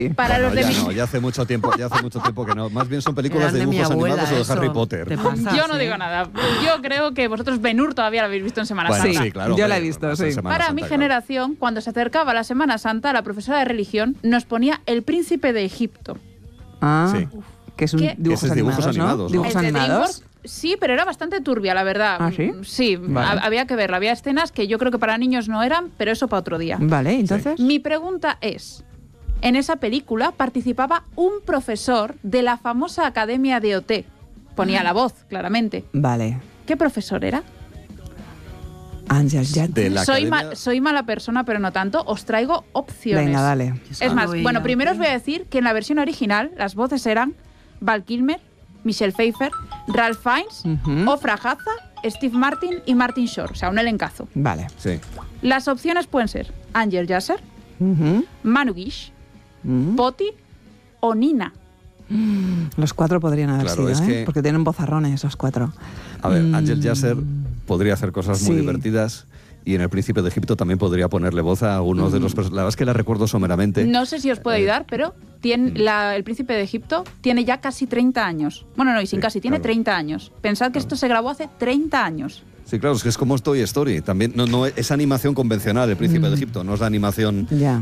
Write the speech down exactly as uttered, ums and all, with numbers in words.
Para Bueno, los de ya mi... no, ya hace mucho tiempo, ya hace mucho tiempo que no. Más bien son películas Eran de de mi dibujos abuela, animados o de eso. Harry Potter. ¿Te pasa? Yo no Sí. digo nada. Yo creo que vosotros Ben-Hur todavía lo habéis visto en Semana Bueno, Santa. sí, claro. Yo la he hombre, visto, va a ser sí. Semana Para Santa, mi claro. generación, cuando se acercaba la Semana Santa, la profesora de religión nos ponía El Príncipe de Egipto. Ah, Sí. que es un ¿Qué? dibujos, Ese es dibujos animados, animados, ¿no? ¿no? Dibujos El de animados. DreamWorks, sí, pero era bastante turbia, la verdad. ¿Ah, sí? Sí, Vale. ha- había que verla. Había escenas que yo creo que para niños no eran, pero eso para otro día. Vale, entonces. Mi pregunta es, en esa película participaba un profesor de la famosa Academia de O T. Ponía la voz, claramente. Vale. ¿Qué profesor era? Ángel Jet. De la Soy, academia- ma- soy mala persona, pero no tanto. Os traigo opciones. Venga, dale. Es más, Oía. bueno, primero os voy a decir que en la versión original las voces eran Val Kilmer, Michelle Pfeiffer, Ralph Fiennes, Ujú. Ofra Haza, Steve Martin y Martin Short. O sea, un elencazo. Vale. Sí. Las opciones pueden ser Angel Yasser, Ujú. Manu Guish, Ujú. Poti o Nina. Los cuatro podrían haber Claro, sido, es ¿eh? que- Porque tienen vozarrones los cuatro. A ver, Mm. Ángel Yasser podría hacer cosas muy Sí. divertidas y en El Príncipe de Egipto también podría ponerle voz a algunos de los personajes. La verdad es que la recuerdo someramente. No sé si os puedo Eh, ayudar, pero tiene, la- el príncipe de Egipto tiene ya casi treinta años. Bueno, no, y sin Sí, casi, tiene claro. treinta años. Pensad que esto se grabó hace treinta años. Sí, claro, es que es como Toy Story. También no, no es animación convencional El Príncipe de Egipto, no es la animación Ya.